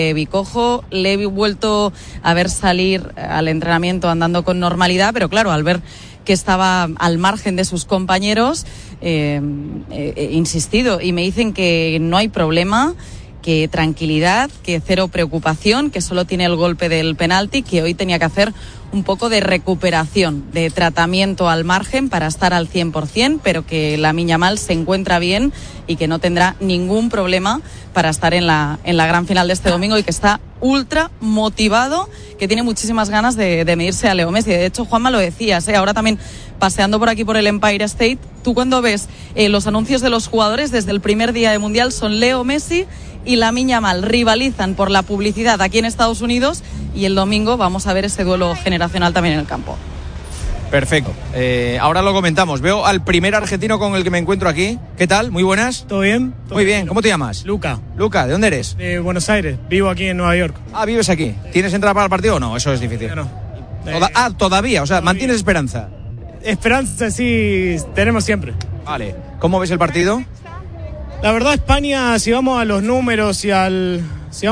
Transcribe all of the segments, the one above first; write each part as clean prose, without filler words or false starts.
Vicojo, le he vuelto a ver salir al entrenamiento andando con normalidad, pero claro, al ver que estaba al margen de sus compañeros, he insistido y me dicen que no hay problema, que tranquilidad, que cero preocupación, que solo tiene el golpe del penalti, que hoy tenía que hacer un poco de recuperación, de tratamiento al margen para estar al 100%, pero que Lamine Yamal se encuentra bien y que no tendrá ningún problema para estar en la gran final de este domingo y que está ultra motivado, que tiene muchísimas ganas de medirse a Leo Messi. De hecho, Juanma, lo decías, ahora también paseando por aquí por el Empire State, tú cuando ves los anuncios de los jugadores desde el primer día de Mundial son Leo Messi y Lamine Yamal, rivalizan por la publicidad aquí en Estados Unidos y el domingo vamos a ver ese duelo generacional también en el campo. Perfecto. Ahora lo comentamos. Veo al primer argentino con el que me encuentro aquí. ¿Qué tal? Muy buenas. ¿Todo bien? Muy bien. ¿Cómo te llamas? Luca. Luca, ¿de dónde eres? De Buenos Aires. Vivo aquí en Nueva York. Ah, ¿vives aquí? ¿Tienes entrada para el partido o no? Eso es difícil. No. Todavía. O sea, ¿mantienes esperanza? Esperanza sí tenemos siempre. Vale. ¿Cómo ves el partido? La verdad, España, si vamos a los números y al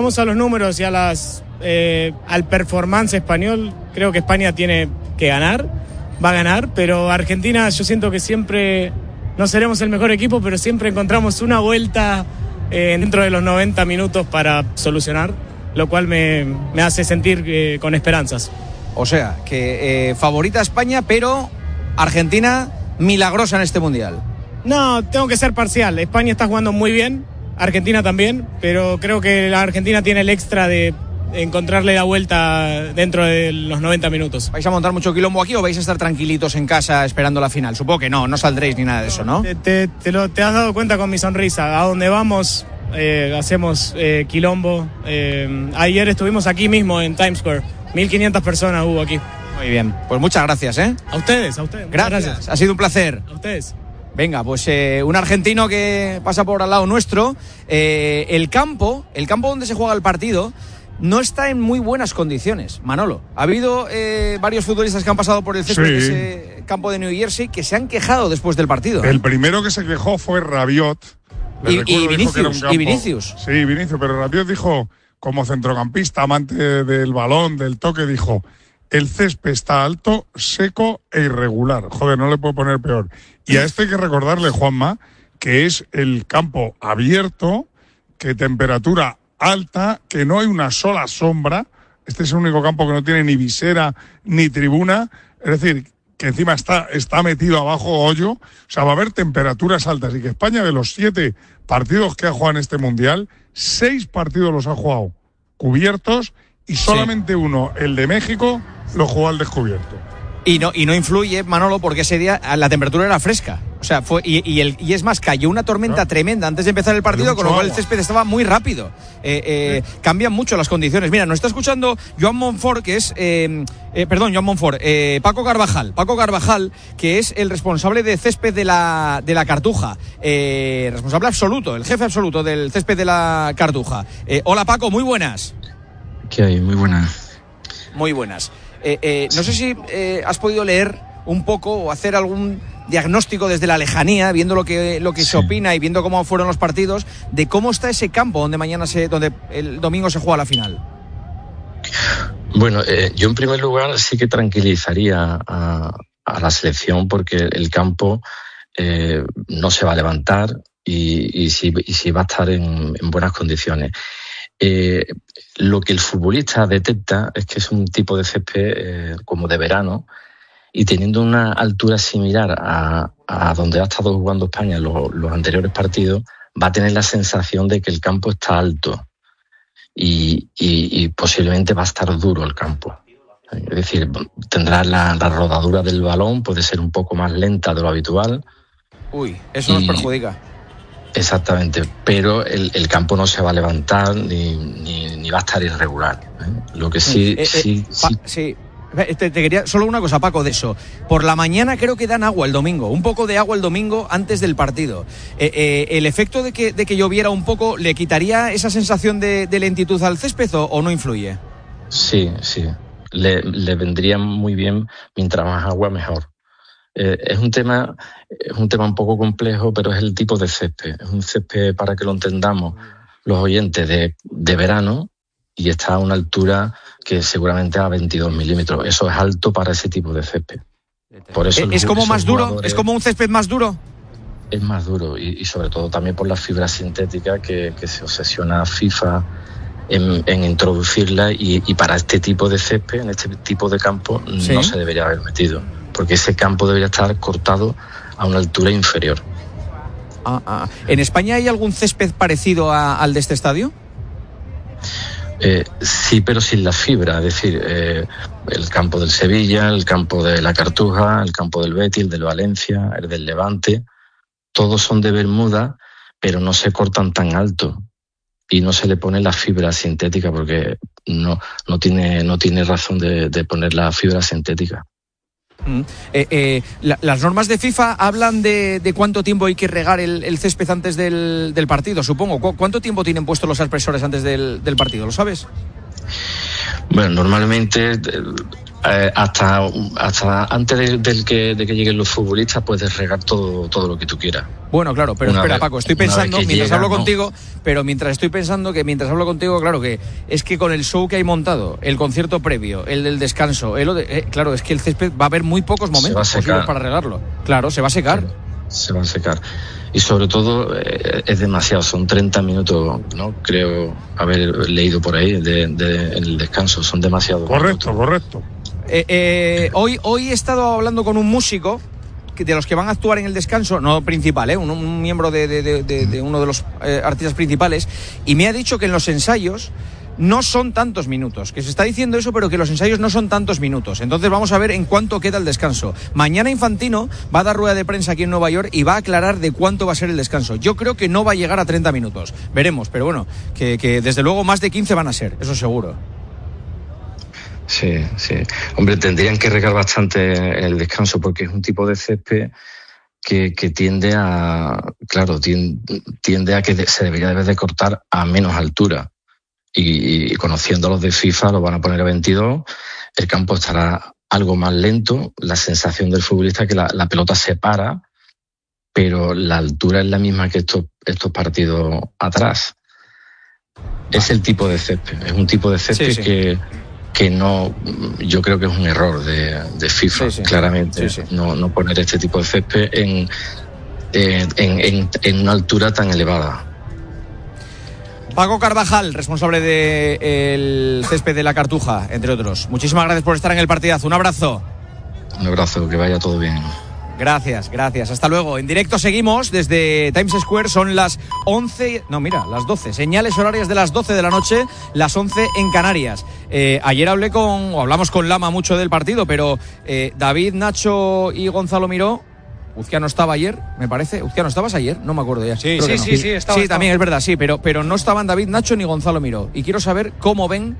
performance español, creo que España tiene que ganar, va a ganar, pero Argentina yo siento que siempre no seremos el mejor equipo, pero siempre encontramos una vuelta dentro de los 90 minutos para solucionar, lo cual me hace sentir con esperanzas. O sea, que favorita España, pero Argentina milagrosa en este Mundial. No, tengo que ser parcial. España está jugando muy bien, Argentina también, pero creo que la Argentina tiene el extra de encontrarle la vuelta dentro de los 90 minutos. ¿Vais a montar mucho quilombo aquí o vais a estar tranquilitos en casa esperando la final? Supongo que no saldréis ni nada de eso, ¿no? Te has dado cuenta con mi sonrisa. A donde vamos hacemos quilombo. Ayer estuvimos aquí mismo en Times Square. 1.500 personas hubo aquí. Muy bien, pues muchas gracias, ¿eh? A ustedes. Gracias. Ha sido un placer. A ustedes. Venga, pues un argentino que pasa por al lado nuestro. El campo donde se juega el partido no está en muy buenas condiciones, Manolo. Ha habido varios futbolistas que han pasado por el césped de ese campo de New Jersey que se han quejado después del partido. El primero que se quejó fue Rabiot. Y Vinicius. Sí, Vinicius, pero Rabiot dijo, como centrocampista, amante del balón, del toque, dijo: el césped está alto, seco e irregular. Joder, no le puedo poner peor. Y a esto hay que recordarle, Juanma, que es el campo abierto, que temperatura alta, que no hay una sola sombra. Este es el único campo que no tiene ni visera ni tribuna. Es decir, que encima está metido abajo hoyo. O sea, va a haber temperaturas altas. Y que España, de los 7 partidos que ha jugado en este Mundial, 6 partidos los ha jugado cubiertos y solamente uno, el de México, lo jugó al descubierto. Y no influye, Manolo, porque ese día la temperatura era fresca. O sea, y es más, cayó una tormenta tremenda antes de empezar el partido, con lo cual el césped estaba muy rápido. Cambian mucho las condiciones. Mira, nos está escuchando Joan Monfort, que es... Paco Carvajal, que es el responsable de césped de la Cartuja. Responsable absoluto, el jefe absoluto del césped de la Cartuja. Hola, Paco, muy buenas. ¿Qué hay? Muy buenas. Muy buenas. No sé si has podido leer un poco o hacer algún diagnóstico desde la lejanía, viendo lo que se opina y viendo cómo fueron los partidos, de cómo está ese campo donde el domingo se juega la final. Bueno, yo en primer lugar sí que tranquilizaría a la selección, porque el campo no se va a levantar y sí va a estar en buenas condiciones. Lo que el futbolista detecta es que es un tipo de césped como de verano, y teniendo una altura similar a donde ha estado jugando España en los anteriores partidos, va a tener la sensación de que el campo está alto y posiblemente va a estar duro el campo. Es decir, tendrá la rodadura del balón, puede ser un poco más lenta de lo habitual. Uy, eso nos perjudica. Exactamente, pero el campo no se va a levantar ni va a estar irregular. Lo que sí. Te quería solo una cosa, Paco, de eso. Por la mañana creo que dan agua el domingo, un poco de agua el domingo antes del partido. ¿El efecto de que lloviera un poco le quitaría esa sensación de lentitud al césped o no influye? Sí. Le vendría muy bien, mientras más agua mejor. Es un tema un poco complejo, pero es el tipo de césped. Es un césped, para que lo entendamos los oyentes, de verano, y está a una altura que seguramente a 22 milímetros. Eso es alto para ese tipo de césped. Por eso ¿Es como más duro? ¿Es como un césped más duro? Es más duro y sobre todo también por la fibra sintética que se obsesiona FIFA en introducirla y para este tipo de césped, en este tipo de campo, ¿sí? No se debería haber metido, porque ese campo debería estar cortado a una altura inferior. ¿En España hay algún césped parecido al de este estadio? Sí, pero sin la fibra, es decir, el campo del Sevilla, el campo de la Cartuja, el campo del Betis, el del Valencia, el del Levante, todos son de Bermuda, pero no se cortan tan alto y no se le pone la fibra sintética porque no tiene razón de poner la fibra sintética. Las normas de FIFA hablan de cuánto tiempo hay que regar el césped antes del partido, supongo. ¿Cuánto tiempo tienen puestos los aspersores antes del partido? ¿Lo sabes? Bueno, normalmente hasta antes de que lleguen los futbolistas puedes regar todo lo que tú quieras. Bueno, claro, pero espera, Paco, estoy pensando, mientras hablo contigo, claro, que es que con el show que hay montado, el concierto previo, el del descanso, claro, es que el césped va a haber muy pocos momentos posibles para regarlo. Claro, se va a secar. Se va a secar. Y sobre todo es demasiado, son 30 minutos, ¿no? Creo haber leído por ahí en el descanso, son demasiado. Correcto. Hoy he estado hablando con un músico de los que van a actuar en el descanso, no principal, un miembro de uno de los artistas principales, y me ha dicho que en los ensayos no son tantos minutos, que se está diciendo eso, pero que los ensayos no son tantos minutos. Entonces vamos a ver en cuánto queda el descanso. Mañana Infantino va a dar rueda de prensa aquí en Nueva York y va a aclarar de cuánto va a ser el descanso. Yo creo que no va a llegar a 30 minutos. Veremos, pero bueno, que desde luego más de 15 van a ser, eso seguro. Sí. Hombre, tendrían que regar bastante el descanso porque es un tipo de césped que tiende a que se debería de cortar a menos altura. Y conociendo a los de FIFA lo van a poner a 22, el campo estará algo más lento, la sensación del futbolista es que la pelota se para, pero la altura es la misma que estos partidos atrás. Es el tipo de césped, es un tipo de césped que no, yo creo que es un error de FIFA, claramente, no poner este tipo de césped en una altura tan elevada. Paco Carvajal, responsable del césped de la Cartuja, entre otros. Muchísimas gracias por estar en el partidazo. Un abrazo. Un abrazo, que vaya todo bien. Gracias. Hasta luego. En directo seguimos desde Times Square. Son las 11... No, mira, las 12. Señales horarias de las 12 de la noche, las 11 en Canarias. Ayer hablamos con Lama mucho del partido, pero David, Nacho y Gonzalo Miró... Uzquiano estaba ayer, me parece. ¿Uzquiano estabas ayer? No me acuerdo ya. Sí, estaba. Sí, también es verdad, sí, pero no estaban David, Nacho ni Gonzalo Miró. Y quiero saber cómo ven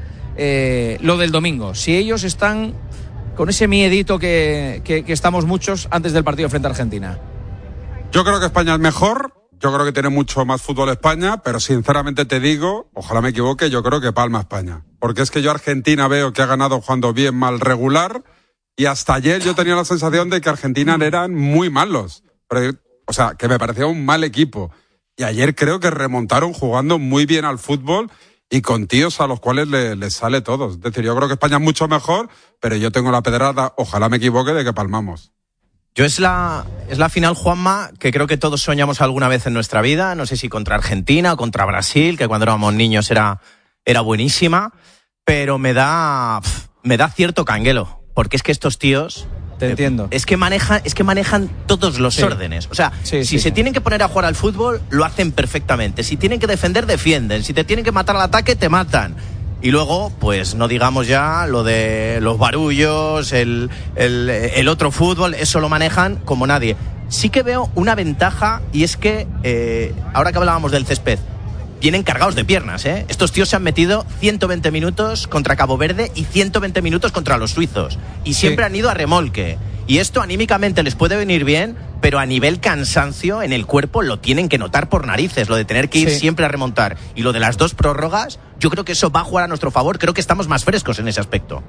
lo del domingo. Si ellos están con ese miedito que estamos muchos antes del partido frente a Argentina. Yo creo que España es mejor. Yo creo que tiene mucho más fútbol España, pero sinceramente te digo, ojalá me equivoque, yo creo que palma España. Porque es que yo Argentina veo que ha ganado jugando bien, mal, regular. Y hasta ayer yo tenía la sensación de que Argentina eran muy malos. O sea, que me parecía un mal equipo. Y ayer creo que remontaron jugando muy bien al fútbol y con tíos a los cuales les sale todo. Es decir, yo creo que España es mucho mejor, pero yo tengo la pedrada, ojalá me equivoque, de que palmamos. Yo es la final, Juanma, que creo que todos soñamos alguna vez en nuestra vida. No sé si contra Argentina o contra Brasil, que cuando éramos niños era buenísima. Pero me da cierto canguelo. Porque es que estos tíos... Te entiendo. Es que manejan todos los órdenes. O sea, si se tienen que poner a jugar al fútbol, lo hacen perfectamente. Si tienen que defender, defienden. Si te tienen que matar al ataque, te matan. Y luego, pues no digamos ya lo de los barullos, el otro fútbol, eso lo manejan como nadie. Sí que veo una ventaja y es que, ahora que hablábamos del césped, vienen cargados de piernas, ¿eh? Estos tíos se han metido 120 minutos contra Cabo Verde y 120 minutos contra los suizos. Y siempre han ido a remolque. Y esto anímicamente les puede venir bien, pero a nivel cansancio en el cuerpo lo tienen que notar por narices, lo de tener que ir siempre a remontar. Y lo de las 2 prórrogas, yo creo que eso va a jugar a nuestro favor. Creo que estamos más frescos en ese aspecto.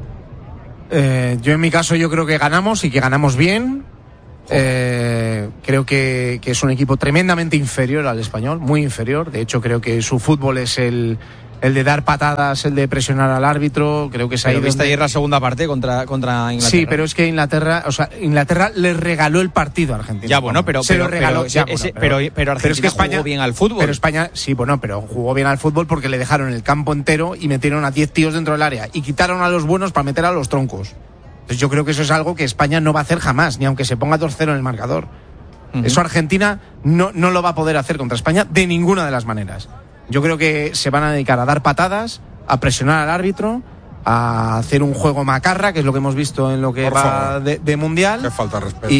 Yo en mi caso yo creo que ganamos y que ganamos bien. Creo que es un equipo tremendamente inferior al español, muy inferior. De hecho, creo que su fútbol es el el de dar patadas, el de presionar al árbitro, creo que es ahí. Pero viste ayer la segunda parte contra Inglaterra. Sí, pero es que Inglaterra le regaló el partido a Argentina. Ya, bueno, pero se lo regaló. Pero Argentina es que España jugó bien al fútbol. Pero España, sí, bueno, pero jugó bien al fútbol porque le dejaron el campo entero y metieron a 10 tíos dentro del área y quitaron a los buenos para meter a los troncos. Entonces yo creo que eso es algo que España no va a hacer jamás, ni aunque se ponga 2-0 en el marcador. Eso Argentina no lo va a poder hacer contra España de ninguna de las maneras. Yo creo que se van a dedicar a dar patadas, a presionar al árbitro, a hacer un juego macarra, que es lo que hemos visto en lo que va de Mundial. Qué falta de respeto.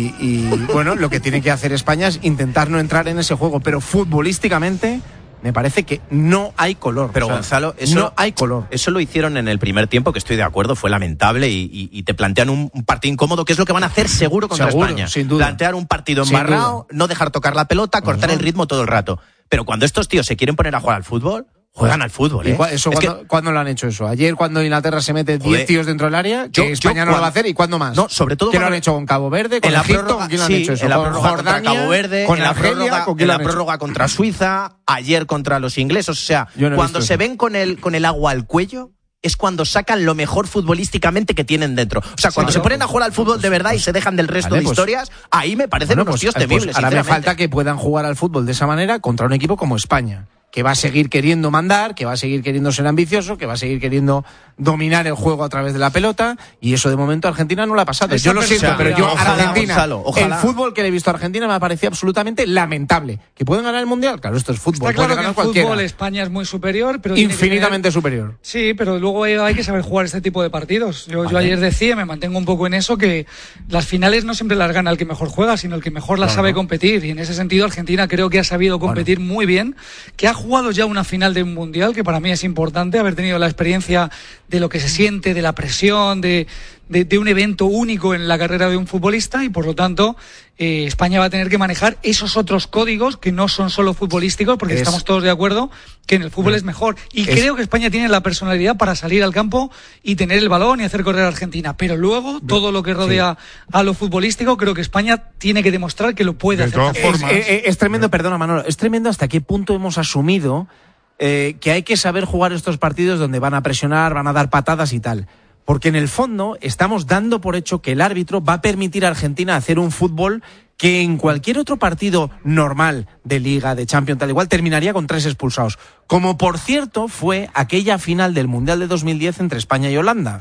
Y bueno, lo que tiene que hacer España es intentar no entrar en ese juego, pero futbolísticamente me parece que no hay color. Pero Gonzalo, no hay color. Eso lo hicieron en el primer tiempo, que estoy de acuerdo, fue lamentable y te plantean un partido incómodo, que es lo que van a hacer seguro contra España. Sin duda. Plantear un partido embarrado, no dejar tocar la pelota, cortar el ritmo todo el rato. Pero cuando estos tíos se quieren poner a jugar al fútbol, juegan al fútbol, ¿eh? ¿Cuándo lo han hecho eso? Ayer, cuando Inglaterra se mete 10 tíos dentro del área, que España no lo va a hacer, ¿y cuándo más? No, sobre todo ¿Qué lo han hecho con Cabo Verde, con Egipto? ¿Con quién lo han hecho eso? En la prórroga contra Cabo Verde, con en la Argelia, prórroga contra Suiza, ayer contra los ingleses. O sea, cuando se ven con el agua al cuello, es cuando sacan lo mejor futbolísticamente que tienen dentro. O sea, cuando se ponen a jugar al fútbol de verdad y se dejan del resto de historias, ahí me parecen unos tíos temibles. Ahora me falta que puedan jugar al fútbol de esa manera contra un equipo como España, que va a seguir queriendo mandar, que va a seguir queriendo ser ambicioso, que va a seguir queriendo dominar el juego a través de la pelota, y eso de momento a Argentina no le ha pasado. Yo lo siento, pero yo Argentina, el fútbol que le he visto a Argentina me ha parecido absolutamente lamentable. ¿Que pueden ganar el Mundial? Claro, esto es fútbol. Está claro que en fútbol España es muy superior, pero infinitamente superior. Sí, pero luego hay que saber jugar este tipo de partidos. Yo ayer decía, me mantengo un poco en eso, que las finales no siempre las gana el que mejor juega, sino el que mejor las sabe competir, y en ese sentido Argentina creo que ha sabido competir muy bien, que ha jugado ya una final de un Mundial, que para mí es importante haber tenido la experiencia de lo que se siente, de la presión, de un evento único en la carrera de un futbolista, y por lo tanto España va a tener que manejar esos otros códigos que no son solo futbolísticos, porque estamos todos de acuerdo que en el fútbol es mejor, y creo que España tiene la personalidad para salir al campo y tener el balón y hacer correr a Argentina, pero luego todo lo que rodea a lo futbolístico, creo que España tiene que demostrar que lo puede hacer. De todas formas, es tremendo, perdona Manolo, es tremendo hasta qué punto hemos asumido que hay que saber jugar estos partidos donde van a presionar, van a dar patadas y tal. Porque en el fondo estamos dando por hecho que el árbitro va a permitir a Argentina hacer un fútbol que en cualquier otro partido normal de Liga, de Champions, tal igual, terminaría con 3 expulsados. Como por cierto fue aquella final del Mundial de 2010 entre España y Holanda.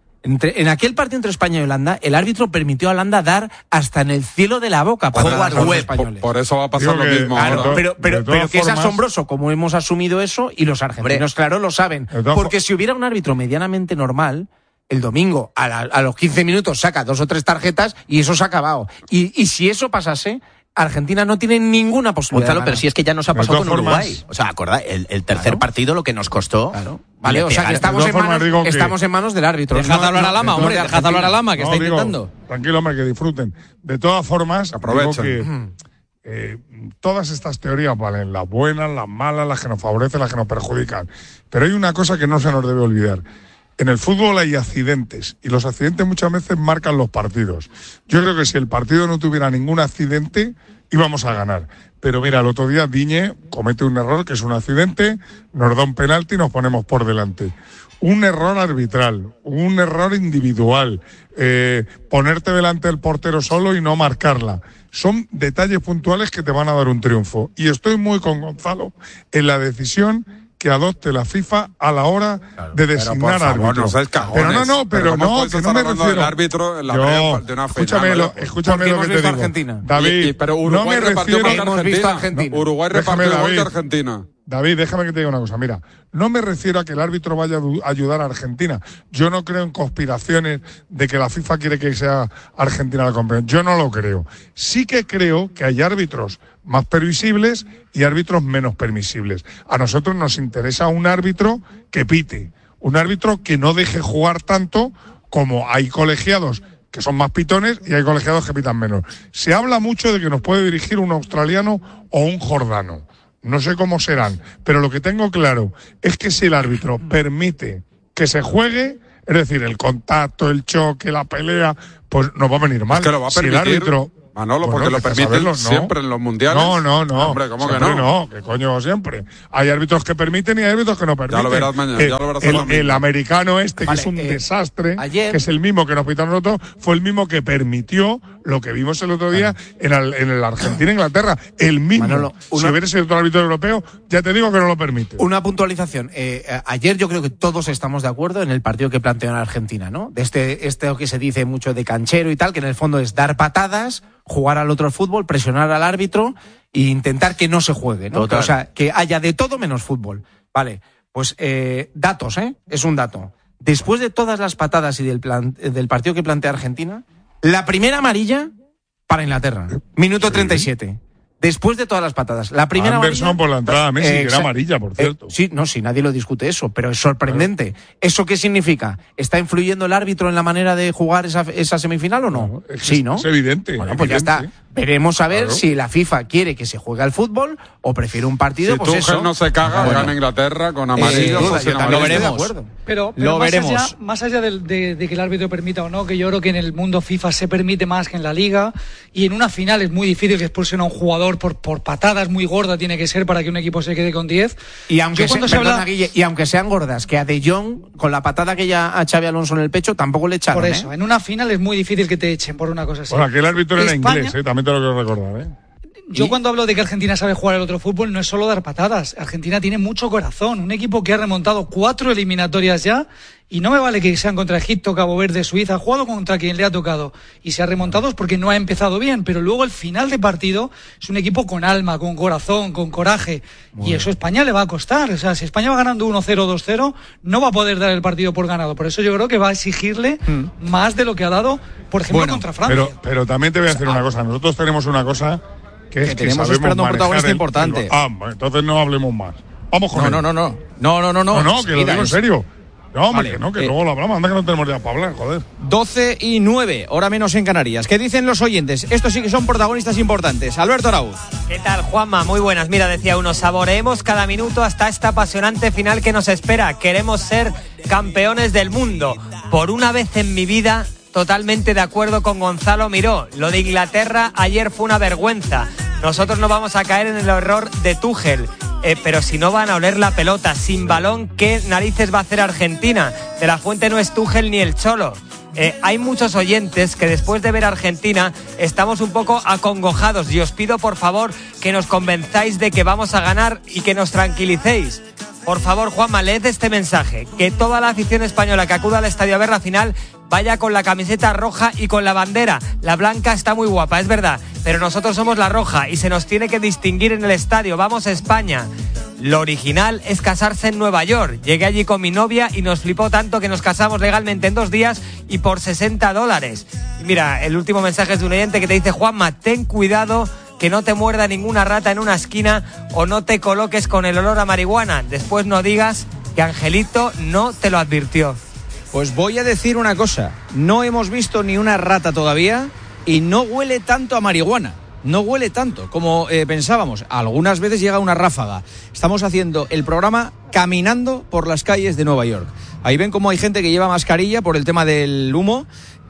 En aquel partido entre España y Holanda, el árbitro permitió a Holanda dar hasta en el cielo de la boca para los españoles. Por eso va a pasar lo mismo. Claro, pero que es asombroso como hemos asumido eso, y los argentinos, claro, lo saben. Porque si hubiera un árbitro medianamente normal, el domingo a los 15 minutos saca 2 o 3 tarjetas y eso se ha acabado. Y si eso pasase, Argentina no tiene ninguna posibilidad. Gonzalo, pero si es que ya nos ha pasado con Uruguay. O sea, acordad, el tercer partido lo que nos costó. Claro. Vale, o sea que estamos en manos del árbitro. Dejad hablar a Lama, hombre, dejad hablar a Lama, que está intentando. Tranquilo, hombre, que disfruten. De todas formas, aprovechen. Todas estas teorías valen, las buenas, las malas, las que nos favorecen, las que nos perjudican. Pero hay una cosa que no se nos debe olvidar. En el fútbol hay accidentes, y los accidentes muchas veces marcan los partidos. Yo creo que si el partido no tuviera ningún accidente, íbamos a ganar. Pero mira, el otro día Digne comete un error que es un accidente, nos da un penalti y nos ponemos por delante. Un error arbitral, un error individual, ponerte delante del portero solo y no marcarla. Son detalles puntuales que te van a dar un triunfo. Y estoy muy con Gonzalo en la decisión que adopte la FIFA a la hora de designar árbitros. Pero no me refiero árbitro en la de una final. Escúchame lo que te digo. Argentina. David, pero Uruguay no me refiero hemos visto a Argentina. Uruguay repartió gol de Argentina. David, déjame que te diga una cosa. Mira, no me refiero a que el árbitro vaya a ayudar a Argentina. Yo no creo en conspiraciones de que la FIFA quiere que sea Argentina la competición. Yo no lo creo. Sí que creo que hay árbitros más permisibles y árbitros menos permisibles. A nosotros nos interesa un árbitro que pite, un árbitro que no deje jugar tanto, como hay colegiados que son más pitones y hay colegiados que pitan menos. Se habla mucho de que nos puede dirigir un australiano o un jordano. No sé cómo serán, pero lo que tengo claro es que si el árbitro permite que se juegue, es decir, el contacto, el choque, la pelea, pues nos va a venir mal. Es que lo va a permitir. Si el árbitro Manolo, porque lo permiten siempre en los mundiales. No. Hombre, ¿cómo siempre que no? ¿Qué coño siempre? Hay árbitros que permiten y hay árbitros que no permiten. Ya lo verás mañana. El americano que es un desastre, ayer, que es el mismo que nos pitó a nosotros, fue el mismo que permitió lo que vimos el otro día en el Argentina-Inglaterra. El mismo. Manolo, si hubiera sido otro árbitro europeo, ya te digo que no lo permite. Una puntualización. Ayer yo creo que todos estamos de acuerdo en el partido que planteó en Argentina, ¿no? De este que se dice mucho de canchero y tal, que en el fondo es dar patadas, jugar al otro fútbol, presionar al árbitro e intentar que no se juegue, ¿no? O sea, que haya de todo menos fútbol. Vale, pues datos, es un dato. Después de todas las patadas y del partido que plantea Argentina, la primera amarilla para Inglaterra, minuto 37. Después de todas las patadas. La primera Anderson amarilla, por la entrada a Messi, que era amarilla, por cierto. Sí, nadie lo discute eso, pero es sorprendente. Claro. ¿Eso qué significa? ¿Está influyendo el árbitro en la manera de jugar esa semifinal o no? Sí, ¿no? Es evidente. Bueno, pues ya está. ¿Sí? Veremos a ver si la FIFA quiere que se juegue al fútbol o prefiere un partido, si pues Tuchel no se caga, gana Inglaterra con amarillo. Lo veremos. Pero lo veremos. Más allá de que el árbitro permita o no, que yo creo que en el mundo FIFA se permite más que en la Liga, y en una final es muy difícil que expulsen a un jugador por patadas muy gordas, tiene que ser para que un equipo se quede con 10. Y aunque, Guille, y aunque sean gordas, que a De Jong, con la patada que ya a Xabi Alonso en el pecho, tampoco le echaron. Por eso, en una final es muy difícil que te echen por una cosa así. Bueno, aquí el árbitro era inglés, también te lo quiero recordar, Yo cuando hablo de que Argentina sabe jugar al otro fútbol, no es solo dar patadas. Argentina tiene mucho corazón. Un equipo que ha remontado 4 eliminatorias ya, y no me vale que sean contra Egipto, Cabo Verde, Suiza. Ha jugado contra quien le ha tocado. Y se ha remontado es porque no ha empezado bien. Pero luego el final de partido es un equipo con alma, con corazón, con coraje. Bueno. Y eso a España le va a costar. O sea, si España va ganando 1-0, 2-0, no va a poder dar el partido por ganado. Por eso yo creo que va a exigirle más de lo que ha dado, por ejemplo, contra Francia. Pero también te voy a decir una cosa. Nosotros tenemos una cosa que tenemos esperando un protagonista importante. Entonces no hablemos más. Vamos con No, que lo digo en serio. No, hombre, vale, que luego lo hablamos. Anda que no tenemos ya para hablar, joder. 12:09, hora menos en Canarias. ¿Qué dicen los oyentes? Estos sí que son protagonistas importantes. Alberto Arauz. ¿Qué tal, Juanma? Muy buenas. Mira, decía uno, saboreemos cada minuto hasta esta apasionante final que nos espera. Queremos ser campeones del mundo. Por una vez en mi vida, totalmente de acuerdo con Gonzalo Miró. Lo de Inglaterra ayer fue una vergüenza. Nosotros no vamos a caer en el error de Tuchel. Pero si no van a oler la pelota sin balón, ¿qué narices va a hacer Argentina? De la Fuente no es Tuchel ni el Cholo. Hay muchos oyentes que después de ver a Argentina estamos un poco acongojados y os pido por favor que nos convenzáis de que vamos a ganar y que nos tranquilicéis. Por favor, Juanma, leed este mensaje. Que toda la afición española que acuda al estadio a ver la final vaya con la camiseta roja y con la bandera. La blanca está muy guapa, es verdad, pero nosotros somos la roja y se nos tiene que distinguir en el estadio. ¡Vamos a España! Lo original es casarse en Nueva York. Llegué allí con mi novia y nos flipó tanto que nos casamos legalmente en 2 días y por $60. Y mira, el último mensaje es de un oyente que te dice: Juanma, ten cuidado que no te muerda ninguna rata en una esquina o no te coloques con el olor a marihuana. Después no digas que Angelito no te lo advirtió. Pues voy a decir una cosa. No hemos visto ni una rata todavía y no huele tanto a marihuana. No huele tanto como pensábamos. Algunas veces llega una ráfaga. Estamos haciendo el programa caminando por las calles de Nueva York. Ahí ven cómo hay gente que lleva mascarilla por el tema del humo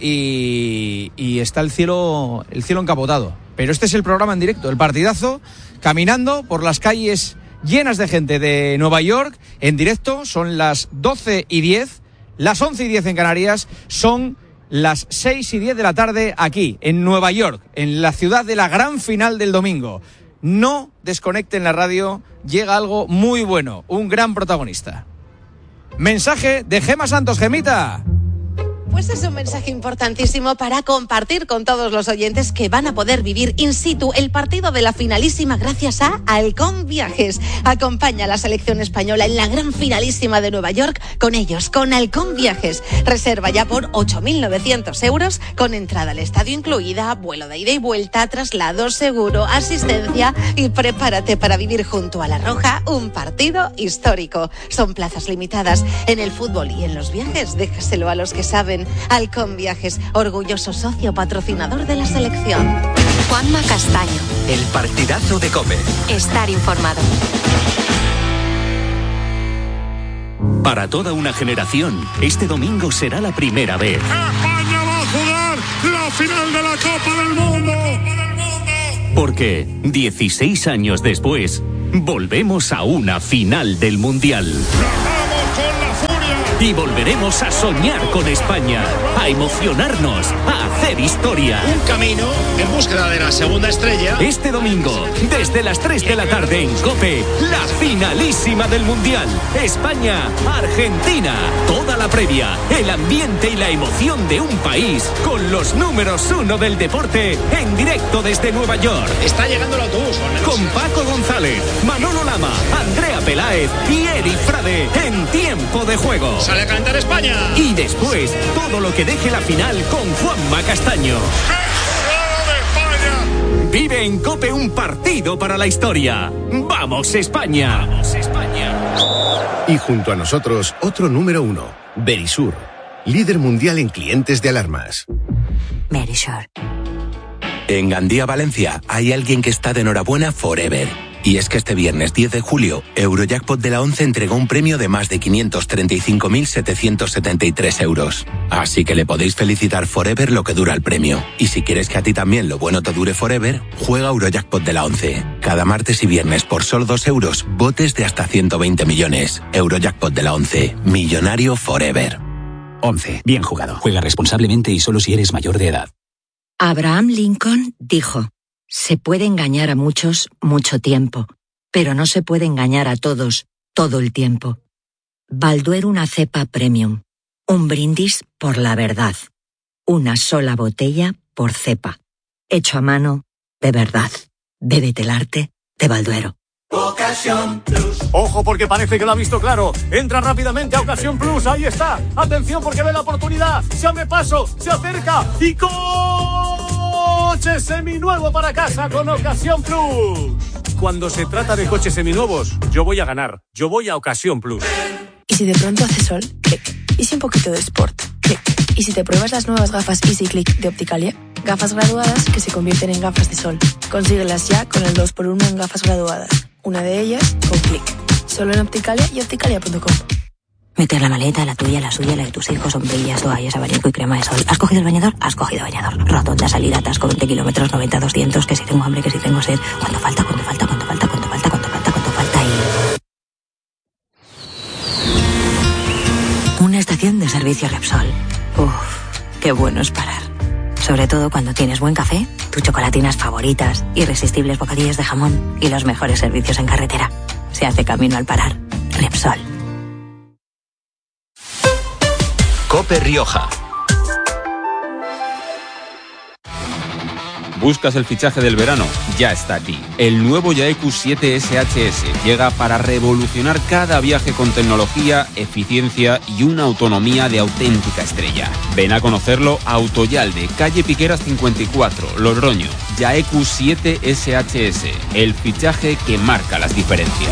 y está el cielo encapotado. Pero este es el programa en directo, el partidazo, caminando por las calles llenas de gente de Nueva York en directo. Son las 12:10, las 11:10 en Canarias, son las 6:10 de la tarde aquí, en Nueva York, en la ciudad de la gran final del domingo. No desconecten la radio, llega algo muy bueno, un gran protagonista. Mensaje de Gema Santos. Gemita. Pues es un mensaje importantísimo para compartir con todos los oyentes que van a poder vivir in situ el partido de la finalísima gracias a Halcón Viajes. Acompaña a la selección española en la gran finalísima de Nueva York con ellos, con Halcón Viajes. Reserva ya por 8.900 euros con entrada al estadio incluida, vuelo de ida y vuelta, traslado, seguro, asistencia y prepárate para vivir junto a La Roja un partido histórico. Son plazas limitadas. En el fútbol y en los viajes, déjaselo a los que saben. Halcón Viajes, orgulloso socio patrocinador de la selección. Juanma Castaño. El partidazo de COPE. Estar informado. Para toda una generación, este domingo será la primera vez. España va a jugar la final de la Copa del Mundo. Porque 16 años después, volvemos a una final del Mundial. Y volveremos a soñar con España, a emocionarnos, a hacer historia. Un camino en búsqueda de la segunda estrella. Este domingo, desde las 3 de la tarde en COPE, la finalísima del Mundial. España-Argentina. Toda la previa, el ambiente y la emoción de un país con los números 1 del deporte en directo desde Nueva York. Está llegando el autobús. Con Paco González, Manolo Lama, Andrea Peláez y Eri Frade en tiempo de juego. Sale a cantar España. Y después, todo lo que deje la final con Juanma Castaño. Vive en COPE un partido para la historia. ¡Vamos, España! ¡Vamos, España! Y junto a nosotros, otro número 1, Verisur, líder mundial en clientes de alarmas. Verisur. En Gandía, Valencia, hay alguien que está de enhorabuena forever. Y es que este viernes 10 de julio, Eurojackpot de la 11 entregó un premio de más de 535.773 euros. Así que le podéis felicitar forever lo que dura el premio. Y si quieres que a ti también lo bueno te dure forever, juega Eurojackpot de la 11. Cada martes y viernes por solo 2 euros, botes de hasta 120 millones. Eurojackpot de la 11. Millonario forever. 11. Bien jugado. Juega responsablemente y solo si eres mayor de edad. Abraham Lincoln dijo: se puede engañar a muchos mucho tiempo, pero no se puede engañar a todos todo el tiempo. Balduero, una cepa premium. Un brindis por la verdad. Una sola botella por cepa. Hecho a mano, de verdad. Bébete el arte de Balduero. Ocasión Plus. Ojo, porque parece que lo ha visto claro. Entra rápidamente a Ocasión Plus. Ahí está. Atención, porque ve la oportunidad. Se abre paso, se acerca y coche seminuevo para casa con Ocasión Plus. Cuando se trata de coches seminuevos, yo voy a ganar. Yo voy a Ocasión Plus. ¿Y si de pronto hace sol? Clic. ¿Y si un poquito de sport? Clic. ¿Y si te pruebas las nuevas gafas Easy Click de Opticalia? Gafas graduadas que se convierten en gafas de sol. Consíguelas ya con el 2x1 en gafas graduadas. Una de ellas con Click. Solo en Opticalia y opticalia.com. Meter la maleta, la tuya, la suya, la de tus hijos, sombrillas, toallas, abanico y crema de sol. ¿Has cogido el bañador? Has cogido bañador. Rotonda, salida, atasco, 20 kilómetros, 90, 200, que si tengo hambre, que si tengo sed. ¿Cuánto falta? ¿Cuánto falta? ¿Cuánto falta? ¿Cuánto falta? ¿Cuánto falta? ¿Cuánto falta? Y... una estación de servicio Repsol. Uf, qué bueno es parar. Sobre todo cuando tienes buen café, tus chocolatinas favoritas, irresistibles bocadillos de jamón y los mejores servicios en carretera. Se hace camino al parar. Repsol. COPE Rioja. ¿Buscas el fichaje del verano? Ya está aquí. El nuevo Yaeku 7 SHS llega para revolucionar cada viaje con tecnología, eficiencia y una autonomía de auténtica estrella. Ven a conocerlo a Autoyalde, calle Piqueras 54, Logroño. Yaeku 7 SHS, el fichaje que marca las diferencias.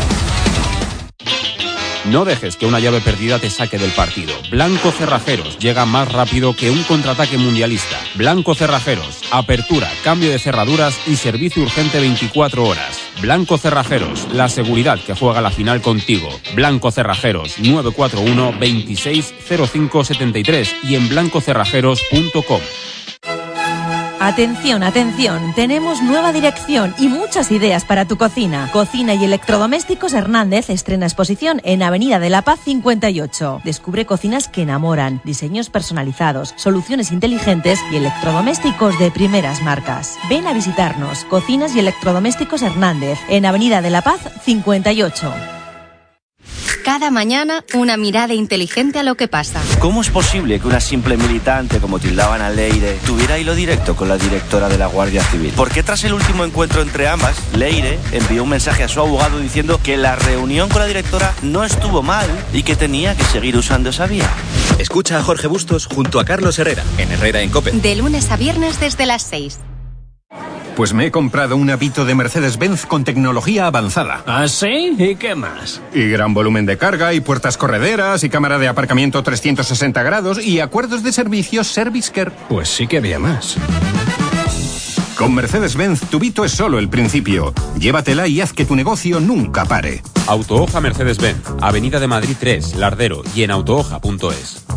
No dejes que una llave perdida te saque del partido. Blanco Cerrajeros llega más rápido que un contraataque mundialista. Blanco Cerrajeros, apertura, cambio de cerraduras y servicio urgente 24 horas. Blanco Cerrajeros, la seguridad que juega la final contigo. Blanco Cerrajeros, 941 26 05 73 y en blancocerrajeros.com. Atención, atención, tenemos nueva dirección y muchas ideas para tu cocina. Cocina y Electrodomésticos Hernández estrena exposición en Avenida de la Paz 58. Descubre cocinas que enamoran, diseños personalizados, soluciones inteligentes y electrodomésticos de primeras marcas. Ven a visitarnos, Cocinas y Electrodomésticos Hernández, en Avenida de la Paz 58. Cada mañana, una mirada inteligente a lo que pasa. ¿Cómo es posible que una simple militante, como tildaban a Leire, tuviera hilo directo con la directora de la Guardia Civil? ¿Por qué tras el último encuentro entre ambas, Leire envió un mensaje a su abogado diciendo que la reunión con la directora no estuvo mal y que tenía que seguir usando esa vía? Escucha a Jorge Bustos junto a Carlos Herrera, en Herrera en COPE. De lunes a viernes desde las 6. Pues me he comprado un Avito de Mercedes-Benz con tecnología avanzada. ¿Ah, sí? ¿Y qué más? Y gran volumen de carga, y puertas correderas, y cámara de aparcamiento 360 grados, y acuerdos de servicios Service Care. Pues sí que había más. Con Mercedes-Benz, tu Vito es solo el principio. Llévatela y haz que tu negocio nunca pare. Autohoja Mercedes-Benz, Avenida de Madrid 3, Lardero y en autohoja.es.